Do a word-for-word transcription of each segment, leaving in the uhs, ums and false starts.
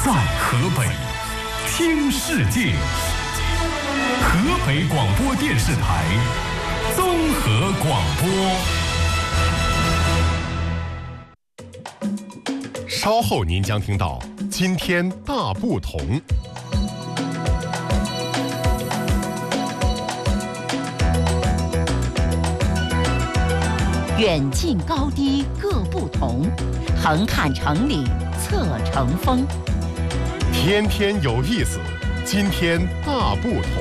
在河北听世界，河北广播电视台综合广播。 稍后您将听到今天大不同。 远近高低各不同，横看成岭侧成峰。 天天有意思，今天大不同。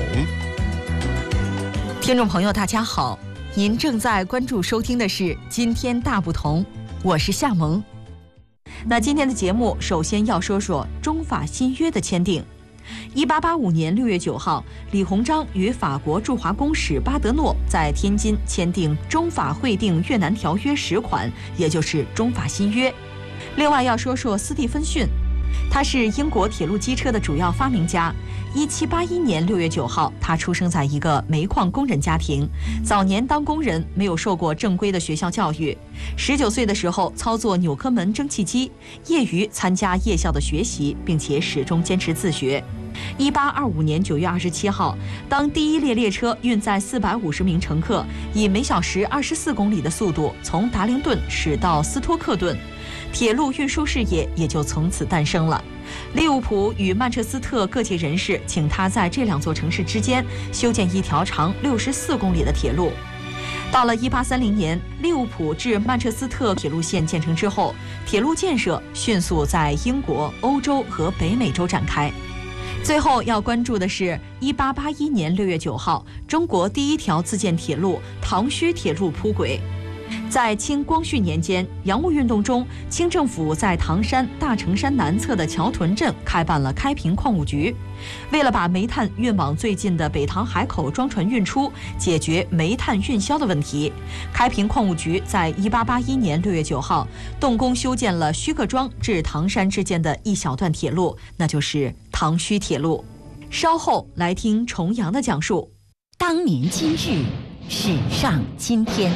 听众朋友大家好，您正在关注收听的是今天大不同，我是夏萌。那今天的节目首先要说说中法新约的签订。一八八五年六月九号，李鸿章与法国驻华公使巴德诺在天津签订中法会定越南条约十款，也就是中法新约。另外要说说斯蒂芬逊，他是英国铁路机车的主要发明家。一七八一年六月九号，他出生在一个煤矿工人家庭。早年当工人，没有受过正规的学校教育。十九岁的时候操作纽科门蒸汽机，业余参加夜校的学习，并且始终坚持自学。一八二五年九月二十七号，当第一列列车运载四百五十名乘客，以每小时二十四公里的速度从达灵顿驶到斯托克顿，铁路运输事业也就从此诞生了。利物浦与曼彻斯特各界人士请他在这两座城市之间修建一条长六十四公里的铁路。到了一八三零年，利物浦至曼彻斯特铁路线建成之后，铁路建设迅速在英国、欧洲和北美洲展开。最后要关注的是一八八一年六月九号，中国第一条自建铁路唐胥铁路铺轨。在清光绪年间，洋务运动中，清政府在唐山大城山南侧的桥屯镇开办了开平矿务局。为了把煤炭运往最近的北塘海口装船运出，解决煤炭运销的问题，开平矿务局在一八八一年六月九号动工修建了徐各庄至唐山之间的一小段铁路，那就是唐胥铁路。稍后来听重阳的讲述。 当年今日，史上今天。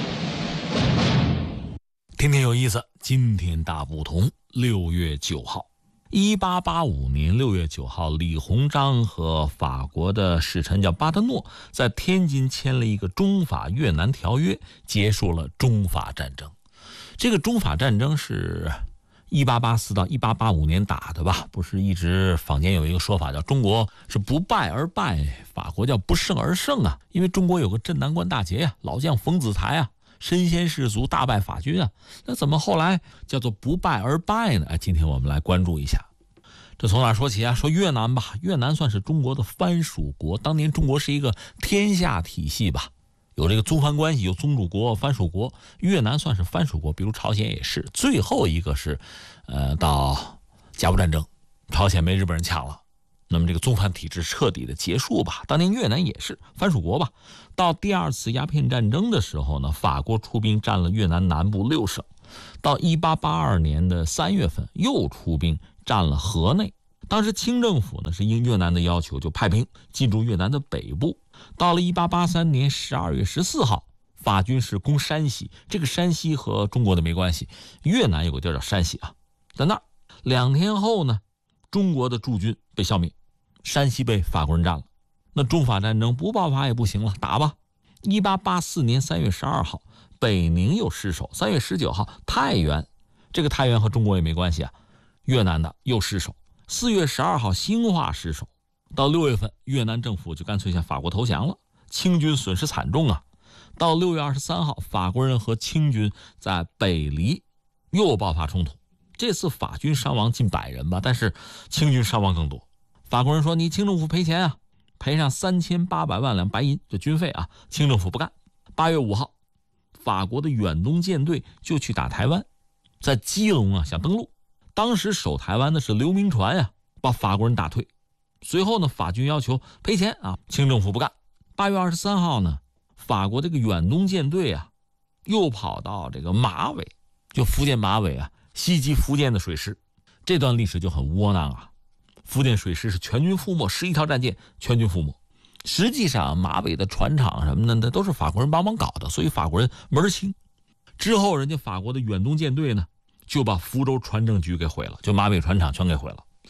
天天有意思，今天大不同。六月九号，一八八五年六月九号，李鸿章和法国的使臣叫巴德诺在天津签了一个中法越南条约，结束了中法战争。这个中法战争是一八八四到一八八五年打的吧？不是一直坊间有一个说法叫中国是不败而败，法国叫不胜而胜啊？因为中国有个镇南关大捷啊，老将冯子材啊，身先士卒，大败法军啊，那怎么后来叫做不败而败呢？哎，今天我们来关注一下。这从哪说起啊？说越南吧，越南算是中国的藩属国。当年中国是一个天下体系吧，有这个宗藩关系，有宗主国、藩属国。越南算是藩属国，比如朝鲜也是。最后一个是，呃，到甲午战争，朝鲜被日本人抢了。那么这个宗藩体制彻底的结束吧。当年越南也是藩属国吧。到第二次鸦片战争的时候呢，法国出兵占了越南南部六省。到一八八二年的三月份，又出兵占了河内。当时清政府呢是应越南的要求，就派兵进驻越南的北部。到了一八八三年十二月十四号，法军是攻山西。这个山西和中国的没关系，越南有个地儿叫山西啊，在那儿。两天后呢，中国的驻军被消灭，山西被法国人占了。那中法战争不爆发也不行了，打吧。一八八四年三月十二号，北宁又失守。三月十九号，太原，这个太原和中国也没关系啊，越南的又失守。四月十二号，兴化失守。到六月份，越南政府就干脆向法国投降了，清军损失惨重啊。到六月二十三号，法国人和清军在北黎又爆发冲突。这次法军伤亡近百人吧，但是清军伤亡更多。法国人说：“你清政府赔钱啊，赔上三千八百万两白银，这军费啊。”清政府不干。八月五号，法国的远东舰队就去打台湾，在基隆啊想登陆。当时守台湾的是刘铭传呀、啊，把法国人打退。随后呢，法军要求赔钱啊，清政府不干。八月二十三号呢，法国这个远东舰队啊，又跑到这个马尾，就福建马尾啊，袭击福建的水师。这段历史就很窝囊啊。福建水师是全军覆没，十一条战舰全军覆没。实际上马尾的船厂什么的，那都是法国人帮忙搞的，所以法国人门儿清。之后人家法国的远东舰队呢，就把福州船政局给毁了，就马尾船厂全给毁了。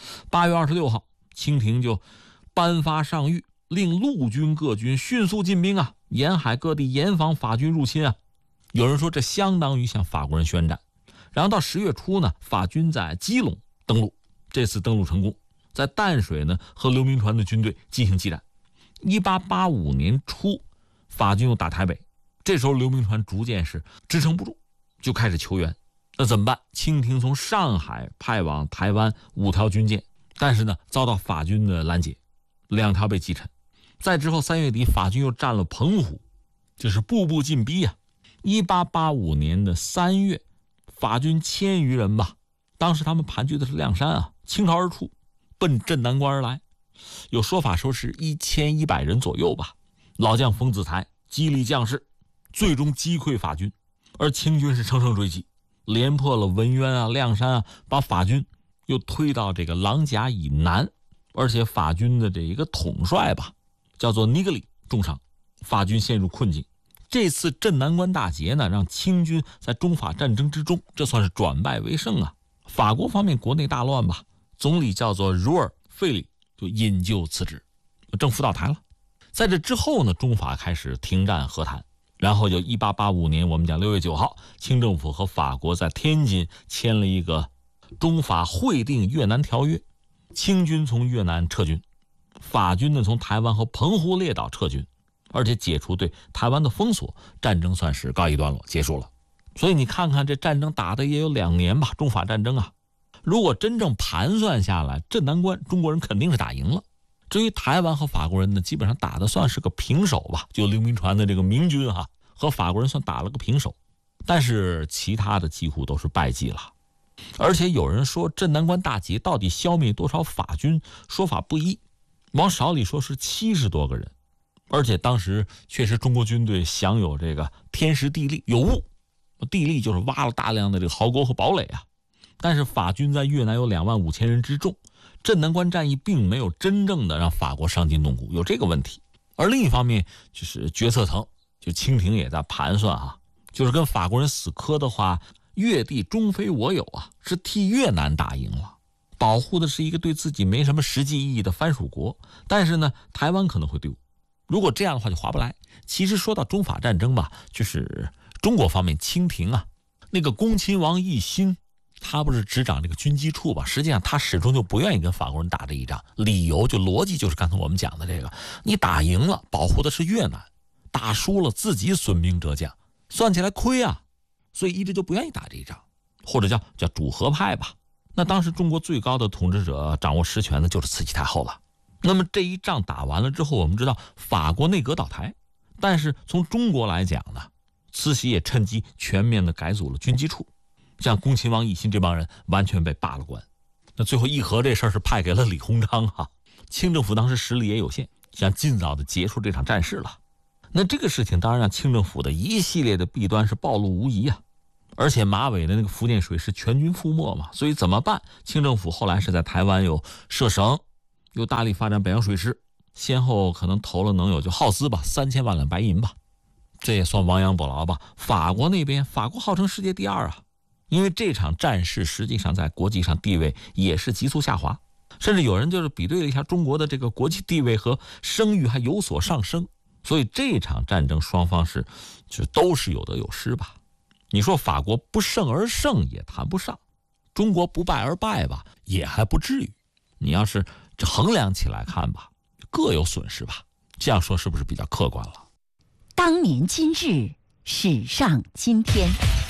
八月二十六号，清廷就颁发上谕，令陆军各军迅速进兵啊，沿海各地严防法军入侵啊。有人说这相当于向法国人宣战。然后到十月初呢，法军在基隆登陆，这次登陆成功，在淡水呢和刘铭传的军队进行激战。一八八五年初，法军又打台北，这时候刘铭传逐渐是支撑不住，就开始求援。那怎么办？清廷从上海派往台湾五条军舰，但是呢遭到法军的拦截，两条被击沉。再之后三月底，法军又占了澎湖，就是步步进逼啊。一八八五年的三月，法军千余人吧，当时他们盘踞的是亮山啊，倾巢而出，奔镇南关而来。有说法说是一千一百人左右吧。老将冯子材激励将士，最终击溃法军，而清军是乘胜追击，连破了文渊啊、亮山啊，把法军又推到这个琅珈以南。而且法军的这一个统帅吧，叫做尼格里重伤，法军陷入困境。这次镇南关大捷呢，让清军在中法战争之中，这算是转败为胜啊。法国方面国内大乱吧，总理叫做茹尔费里就引咎辞职，政府倒台了。在这之后呢，中法开始停战和谈，然后就一八八五年，我们讲六月九号，清政府和法国在天津签了一个中法会定越南条约，清军从越南撤军，法军呢从台湾和澎湖列岛撤军，而且解除对台湾的封锁，战争算是告一段落，结束了。所以你看看这战争打的也有两年吧，中法战争啊。如果真正盘算下来，镇南关中国人肯定是打赢了。至于台湾和法国人呢，基本上打的算是个平手吧，就刘铭传的这个明军哈、啊，和法国人算打了个平手，但是其他的几乎都是败绩了。而且有人说镇南关大捷到底消灭多少法军，说法不一，往少里说是七十多个人。而且当时确实中国军队享有这个天时地利有物，地利就是挖了大量的这个壕沟和堡垒啊。但是法军在越南有两万五千人之众，镇南关战役并没有真正的让法国伤筋动骨，有这个问题。而另一方面就是决策层，就清廷也在盘算啊，就是跟法国人死磕的话，越地终非我有啊，是替越南打赢了，保护的是一个对自己没什么实际意义的藩属国，但是呢台湾可能会丢，如果这样的话就划不来。其实说到中法战争吧，就是中国方面清廷啊，那个恭亲王奕欣，他不是执掌这个军机处吧，实际上他始终就不愿意跟法国人打这一仗，理由就逻辑就是刚才我们讲的这个，你打赢了保护的是越南，打输了自己损兵折将，算起来亏啊，所以一直就不愿意打这一仗，或者叫叫主和派吧。那当时中国最高的统治者掌握实权的就是慈禧太后了。那么这一仗打完了之后，我们知道法国内阁倒台，但是从中国来讲呢，慈禧也趁机全面的改组了军机处，像恭亲王奕欣这帮人完全被罢了官。那最后议和这事儿是派给了李鸿章哈、啊，清政府当时实力也有限，想尽早的结束这场战事了。那这个事情当然让清政府的一系列的弊端是暴露无遗啊，而且马伟的那个福建水师全军覆没嘛，所以怎么办？清政府后来是在台湾有设省，又大力发展北洋水师，先后可能投了能有就耗资吧三千万两白银吧，这也算亡羊补牢吧。法国那边，法国号称世界第二啊，因为这场战事实际上在国际上地位也是急速下滑，甚至有人就是比对了一下中国的这个国际地位和声誉还有所上升，所以这场战争双方是就都是有得有失吧。你说法国不胜而胜也谈不上，中国不败而败吧也还不至于。你要是这衡量起来看吧，各有损失吧，这样说是不是比较客观了？ 当年今日，史上今天。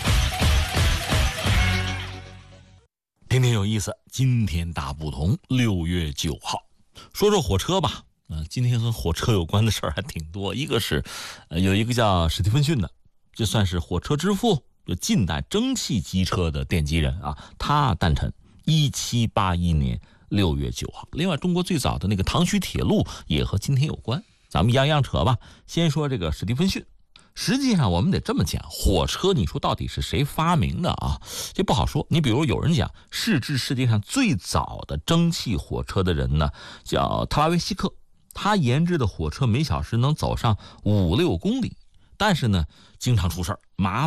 天天有意思，今天大不同。六月九号，说说火车吧。呃，今天和火车有关的事儿还挺多。一个是，呃，有一个叫史蒂芬逊的，这算是火车之父，就近代蒸汽机车的奠基人啊。他诞辰一七八一年六月九号。另外，中国最早的那个唐胥铁路也和今天有关。咱们一样一样扯吧。先说这个史蒂芬逊。实际上我们得这么讲，火车你说到底是谁发明的啊？这不好说。你比如有人讲，是制世界上最早的蒸汽火车的人呢，叫特拉维西克，他研制的火车每小时能走上五六公里，但是呢，经常出事儿，麻烦，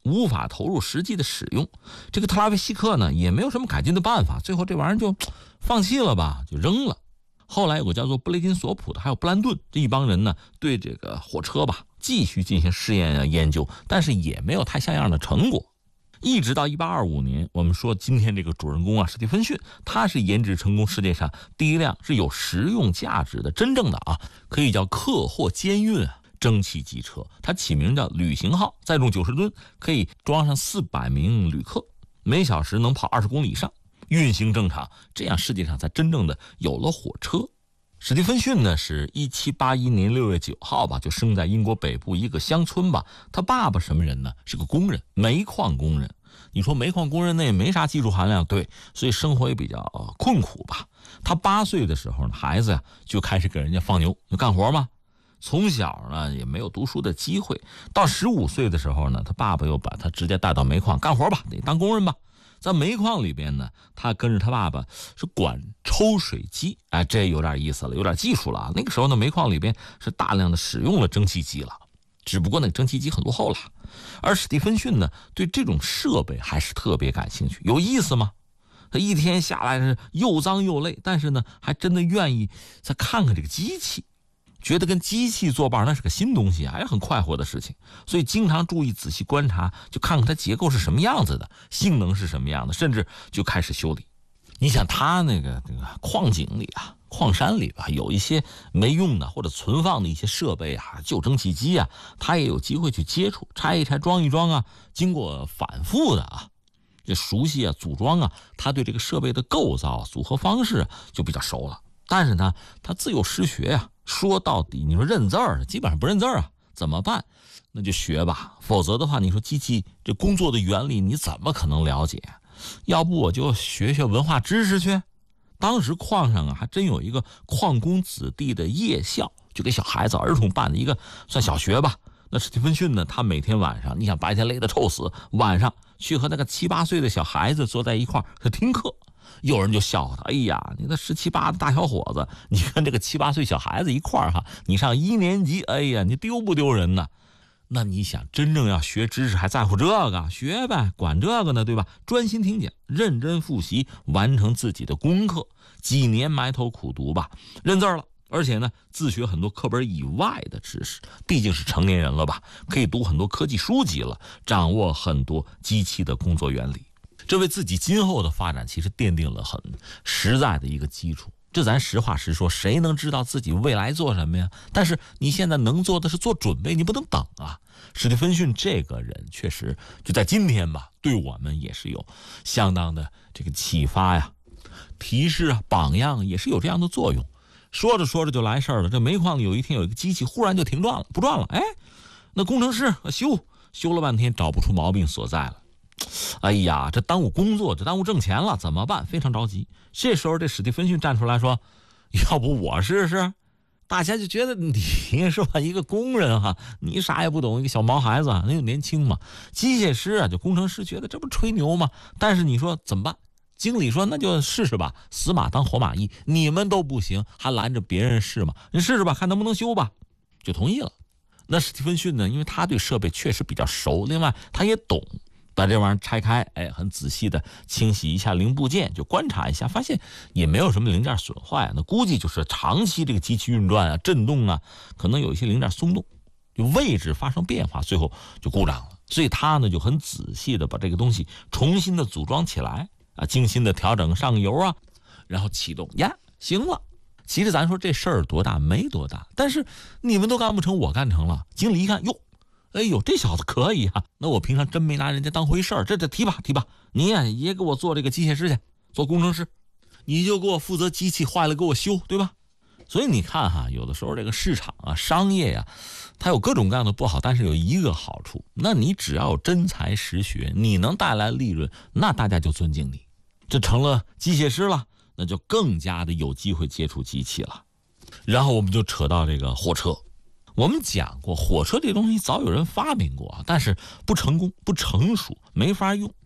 无法投入实际的使用。这个特拉维西克呢也没有什么改进的办法，最后这玩意儿就放弃了吧，就扔了。后来有个叫做布雷金索普的，还有布兰顿这一帮人呢，对这个火车吧继续进行试验啊研究，但是也没有太像样的成果。一直到一八二五年，我们说今天这个主人公啊，史蒂芬逊，他是研制成功世界上第一辆是有实用价值的真正的啊，可以叫客货兼运啊蒸汽机车，它起名叫旅行号，载重九十吨，可以装上四百名旅客，每小时能跑二十公里以上，运行正常，这样世界上才真正的有了火车。史蒂芬逊呢是一七八一年六月九号吧，就生在英国北部一个乡村吧。他爸爸什么人呢？是个工人，煤矿工人。你说煤矿工人那也没啥技术含量，对，所以生活也比较困苦吧。他八岁的时候呢，孩子呀就开始给人家放牛，就干活嘛。从小呢也没有读书的机会，到十五岁的时候呢，他爸爸又把他直接带到煤矿干活吧，得当工人吧。在煤矿里边呢，他跟着他爸爸是管抽水机，哎，这有点意思了，有点技术了啊。那个时候呢，煤矿里边是大量的使用了蒸汽机了，只不过那个蒸汽机很落后了。而史蒂芬逊呢，对这种设备还是特别感兴趣，有意思吗？他一天下来是又脏又累，但是呢，还真的愿意再看看这个机器。觉得跟机器作伴那是个新东西啊，也很快活的事情，所以经常注意仔细观察，就看看它结构是什么样子的，性能是什么样的，甚至就开始修理。你想他那个这个矿井里啊，矿山里吧，有一些没用的或者存放的一些设备啊，旧蒸汽机啊，他也有机会去接触，拆一拆，装一装啊，经过反复的啊，这熟悉啊，组装啊，他对这个设备的构造、组合方式就比较熟了。但是呢，他自幼失学呀、啊。说到底，你说认字儿，基本上不认字儿啊，怎么办？那就学吧，否则的话，你说机器这工作的原理，你怎么可能了解？要不我就学学文化知识去。当时矿上啊，还真有一个矿工子弟的夜校，就给小孩子儿童办的一个算小学吧。那史蒂芬逊呢，他每天晚上，你想白天累得臭死，晚上去和那个七八岁的小孩子坐在一块儿听课。有人就笑他，哎呀，你那十七八的大小伙子，你跟这个七八岁小孩子一块儿哈，你上一年级，哎呀，你丢不丢人呢？那你想真正要学知识，还在乎这个？学呗，管这个呢，对吧？专心听讲，认真复习，完成自己的功课，几年埋头苦读吧，认字了。而且呢，自学很多课本以外的知识，毕竟是成年人了吧，可以读很多科技书籍了，掌握很多机器的工作原理。这为自己今后的发展其实奠定了很实在的一个基础。这咱实话实说，谁能知道自己未来做什么呀？但是你现在能做的是做准备，你不能等啊。史蒂芬逊这个人确实就在今天吧，对我们也是有相当的这个启发呀、提示啊、榜样，也是有这样的作用。说着说着就来事儿了，这煤矿里有一天有一个机器忽然就停转了，不转了，哎，那工程师修修了半天找不出毛病所在了。哎呀，这耽误工作，这耽误挣钱了，怎么办？非常着急。这时候这史蒂芬逊站出来说，要不我试试？大家就觉得你是吧，一个工人哈，你啥也不懂，一个小毛孩子，那又年轻嘛。机械师啊，就工程师觉得这不吹牛吗？但是你说怎么办？经理说那就试试吧，死马当活马医，你们都不行，还拦着别人试吗？你试试吧，看能不能修吧，就同意了。那史蒂芬逊呢，因为他对设备确实比较熟，另外他也懂。把这玩意儿拆开，哎，很仔细的清洗一下零部件，就观察一下，发现也没有什么零件损坏，那估计就是长期这个机器运转啊、震动啊，可能有一些零件松动，就位置发生变化，最后就故障了。所以他呢就很仔细的把这个东西重新的组装起来啊，精心的调整上油啊，然后启动呀，行了。其实咱说这事儿多大没多大，但是你们都干不成，我干成了。经理一看，哟。哎呦，这小子可以啊！那我平常真没拿人家当回事儿，这这提吧提吧，你呀也给我做这个机械师去，做工程师，你就给我负责机器坏了给我修，对吧？所以你看哈，有的时候这个市场啊、商业呀、啊，它有各种各样的不好，但是有一个好处，那你只要有真才实学，你能带来利润，那大家就尊敬你，这成了机械师了，那就更加的有机会接触机器了。然后我们就扯到这个火车。我们讲过，火车这东西早有人发明过，但是不成功、不成熟，没法用。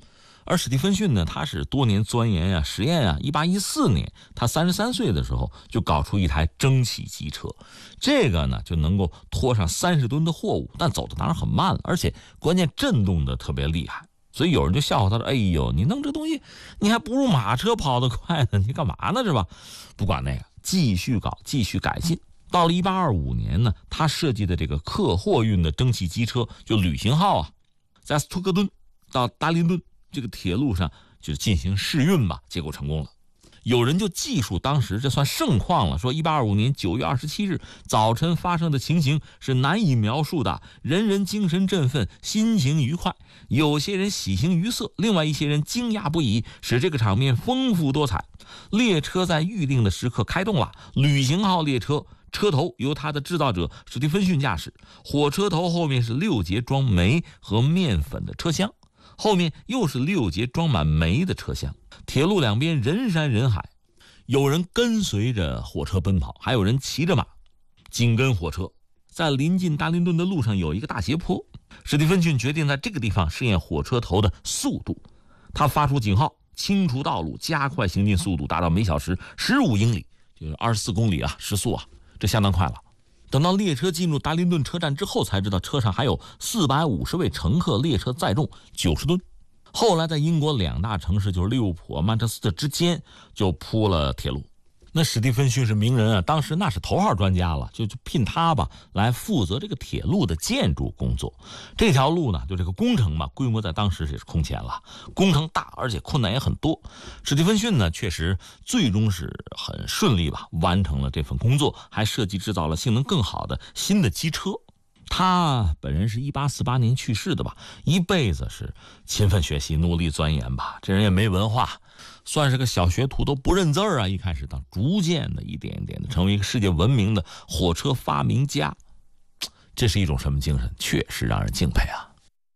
而史蒂芬逊呢，他是多年钻研啊、实验啊。一八一四年，他三十三岁的时候就搞出一台蒸汽机车，这个呢就能够拖上三十吨的货物，但走的当然很慢了，而且关键震动的特别厉害。所以有人就笑话他说：“哎呦，你弄这东西，你还不如马车跑得快呢，你干嘛呢？是吧？”不管那个，继续搞，继续改进。到了一八二五年呢，他设计的这个客货运的蒸汽机车，就旅行号啊，在斯图克顿到达林顿这个铁路上就进行试运吧，结果成功了。有人就记述当时这算盛况了，说一八二五年九月二十七日早晨发生的情形是难以描述的，人人精神振奋，心情愉快，有些人喜形于色，另外一些人惊讶不已，使这个场面丰富多彩。列车在预定的时刻开动了，旅行号列车车头由它的制造者史蒂芬逊驾驶，火车头后面是六节装煤和面粉的车厢，后面又是六节装满煤的车厢。铁路两边人山人海，有人跟随着火车奔跑，还有人骑着马紧跟火车。在临近达林顿的路上有一个大斜坡，史蒂芬逊决定在这个地方试验火车头的速度。他发出警号，清除道路，加快行进速度，达到每小时十五英里，就是二十四公里啊，时速啊，这相当快了。等到列车进入达林顿车站之后，才知道车上还有四百五十位乘客，列车载重九十吨。后来在英国两大城市，就是利物浦、曼彻斯特之间就铺了铁路。那史蒂芬逊是名人啊，当时那是头号专家了，就就聘他吧来负责这个铁路的建筑工作。这条路呢，就这个工程嘛，规模在当时也是空前了，工程大而且困难也很多。史蒂芬逊呢，确实最终是很顺利吧，完成了这份工作，还设计制造了性能更好的新的机车。他本人是一八四八年去世的吧，一辈子是勤奋学习，努力钻研吧。这人也没文化，算是个小学徒，都不认字儿啊。一开始到逐渐的一点一点的成为一个世界闻名的火车发明家，这是一种什么精神？确实让人敬佩啊。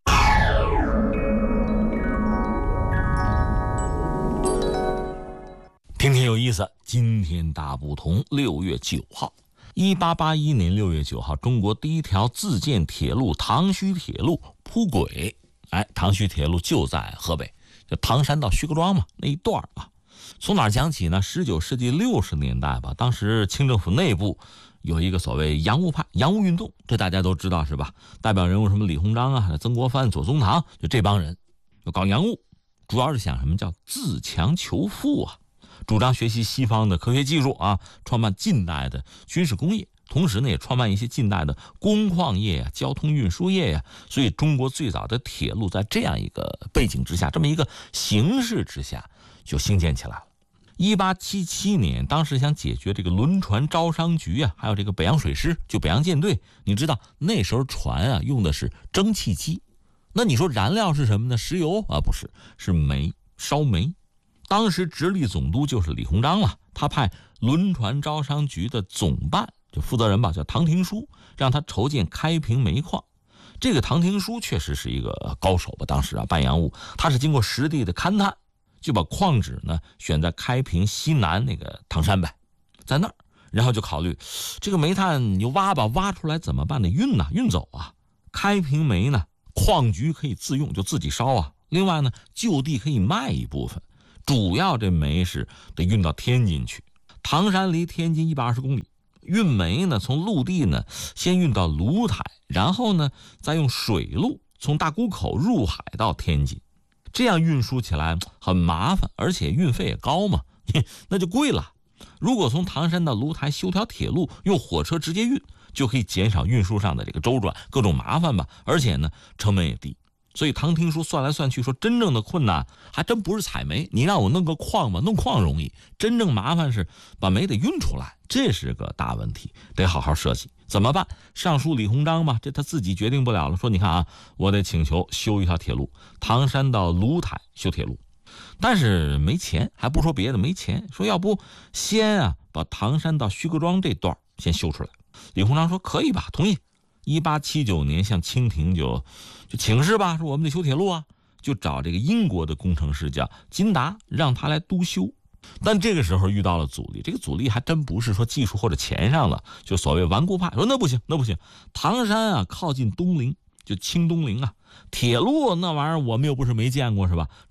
听天有意思，今天大不同，六月九号。一八八一年六月九号，中国第一条自建铁路唐胥铁路铺轨。哎，唐胥铁路就在河北，就唐山到徐各庄嘛那一段啊。从哪儿讲起呢？十九世纪六十年代吧，当时清政府内部有一个所谓洋务派、洋务运动，这大家都知道是吧？代表人物什么李鸿章啊、曾国藩、左宗棠，就这帮人就搞洋务，主要是想什么叫自强求富啊。主张学习西方的科学技术啊，创办近代的军事工业，同时呢也创办一些近代的工矿业呀、交通运输业呀。所以中国最早的铁路在这样一个背景之下，这么一个形势之下就兴建起来了。一八七七年，当时想解决这个轮船招商局啊，还有这个北洋水师，就北洋舰队，你知道那时候船啊用的是蒸汽机，那你说燃料是什么呢？石油啊？不是，是煤，烧煤。当时直隶总督就是李鸿章了，他派轮船招商局的总办就负责人吧，叫唐廷枢，让他筹建开平煤矿。这个唐廷枢确实是一个高手吧，当时啊办洋务，他是经过实地的勘探，就把矿址呢选在开平西南那个唐山呗，在那儿，然后就考虑这个煤炭你挖吧，挖出来怎么办呢？运呐，运走啊。开平煤呢，矿局可以自用，就自己烧啊。另外呢，就地可以卖一部分。主要这煤是得运到天津去，唐山离天津一百二十公里，运煤呢从陆地呢先运到芦台，然后呢再用水路从大沽口入海到天津，这样运输起来很麻烦，而且运费也高嘛，那就贵了。如果从唐山到芦台修条铁路，用火车直接运，就可以减少运输上的这个周转，各种麻烦吧，而且呢成本也低。所以唐廷枢算来算去说，真正的困难还真不是采煤，你让我弄个矿吧，弄矿容易，真正麻烦是把煤得运出来，这是个大问题，得好好设计。怎么办？上书李鸿章吧，这他自己决定不了了，说你看啊，我得请求修一条铁路，唐山到芦台修铁路，但是没钱，还不说别的，没钱，说要不先啊把唐山到徐各庄这段先修出来。李鸿章说可以吧，同意。一八七九年向清廷就就请示吧，说我们得修铁路啊，就找这个英国的工程师叫金达，让他来督修。但这个时候遇到了阻力，这个阻力还真不是说技术或者钱上了，就所谓顽固派，说那不行那不行，唐山啊靠近东陵，就清东陵啊，铁路那玩意儿我们又不是没见过是吧？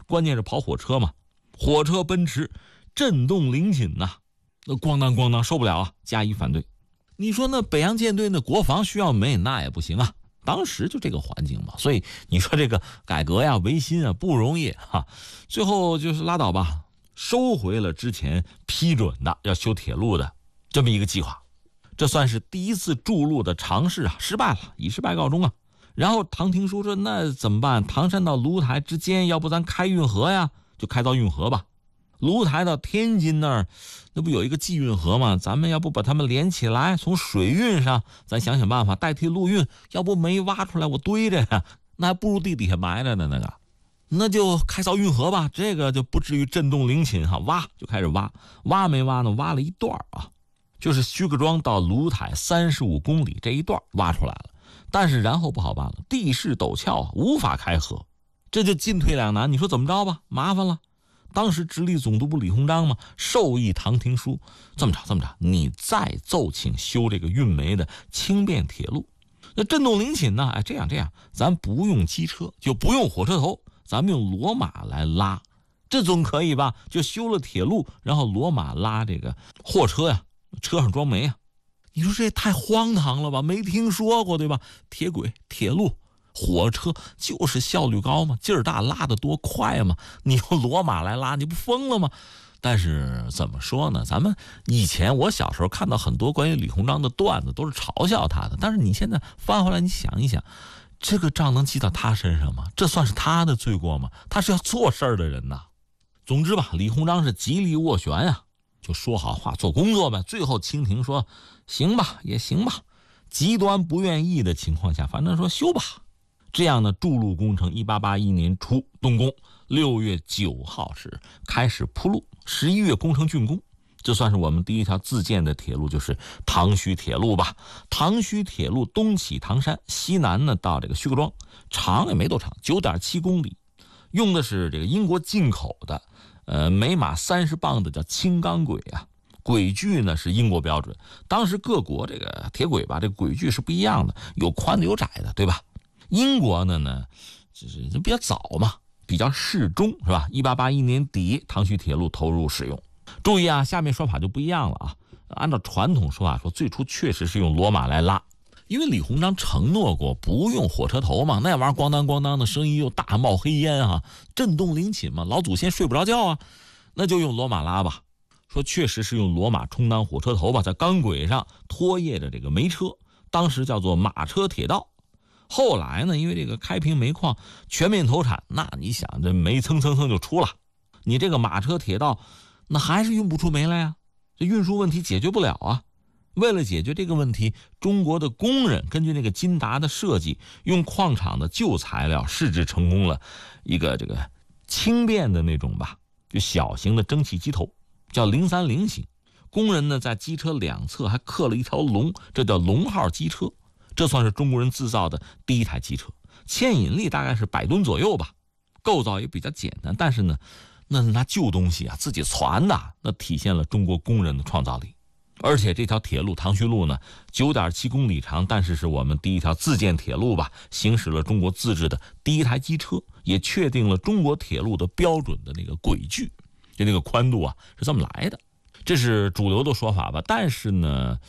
关键是跑火车嘛，火车奔驰，震动陵寝呐、啊，那咣当咣当受不了啊，加以反对。你说那北洋舰队那国防需要没，那也不行啊。当时就这个环境嘛，所以你说这个改革呀、维新啊不容易哈。最后就是拉倒吧，收回了之前批准的要修铁路的这么一个计划。这算是第一次筑路的尝试啊，失败了，以失败告终啊。然后唐廷枢说那怎么办？唐山到芦台之间，要不咱开运河呀？就开到运河吧。芦台到天津那儿，那不有一个济运河吗？咱们要不把它们连起来，从水运上咱想想办法代替陆运。要不煤挖出来我堆着呀，那还不如地底下埋着呢。那个，那就开凿运河吧，这个就不至于震动陵寝哈。挖就开始挖，挖没挖呢？挖了一段啊，就是徐各庄到芦台三十五公里这一段挖出来了。但是然后不好办了，地势陡峭，无法开河，这就进退两难。你说怎么着吧？麻烦了。当时直隶总督部李鸿章嘛，授意唐廷枢，这么着这么着，你再奏请修这个运煤的轻便铁路。那震动陵寝呢？哎，这样这样，咱不用机车，就不用火车头，咱们用骡马来拉，这总可以吧？就修了铁路，然后骡马拉这个货车呀，车上装煤呀。你说这也太荒唐了吧？没听说过对吧？铁轨、铁路、火车就是效率高嘛，劲儿大，拉得多快嘛。你用骡马来拉，你不疯了吗？但是怎么说呢？咱们以前我小时候看到很多关于李鸿章的段子，都是嘲笑他的。但是你现在翻回来，你想一想，这个账能记到他身上吗？这算是他的罪过吗？他是要做事儿的人呐。总之吧，李鸿章是极力斡旋呀、啊，就说好话，做工作呗。最后清廷说行吧，也行吧，极端不愿意的情况下，反正说修吧。这样的筑路工程，一八八一年初动工，六月九号是开始铺路，十一月工程竣工。这算是我们第一条自建的铁路，就是唐胥铁路吧。唐胥铁路东起唐山，西南呢到这个徐各庄，长也没多长，九点七公里，用的是这个英国进口的，呃，每马三十磅的叫轻钢轨啊。轨距呢是英国标准，当时各国这个铁轨吧，这个轨距是不一样的，有宽的有窄的，对吧？英国的呢，就是比较早嘛，比较适中，是吧？一八八一年底，唐胥铁路投入使用。注意啊，下面说法就不一样了啊。按照传统说法说，最初确实是用骡马来拉，因为李鸿章承诺过不用火车头嘛，那玩意儿咣当咣当的声音又大，冒黑烟啊，震动陵寝嘛，老祖先睡不着觉啊，那就用骡马拉吧。说确实是用骡马充当火车头吧，在钢轨上拖曳着这个煤车，当时叫做马车铁道。后来呢，因为这个开平煤矿全面投产，那你想这煤蹭蹭蹭就出了，你这个马车铁道那还是运不出煤来呀，这运输问题解决不了啊。为了解决这个问题，中国的工人根据那个金达的设计，用矿场的旧材料试制成功了一个这个轻便的那种吧，就小型的蒸汽机头，叫零三零型。工人呢在机车两侧还刻了一条龙，这叫龙号机车。这算是中国人制造的第一台机车，牵引力大概是百吨左右吧，构造也比较简单，但是呢，那拿旧东西啊自己攒的，那体现了中国工人的创造力。而且这条铁路唐胥路呢 九点七公里长，但是是我们第一条自建铁路吧，行驶了中国自制的第一台机车，也确定了中国铁路的标准的那个轨距，就那个宽度啊是这么来的。这是主流的说法吧，但是呢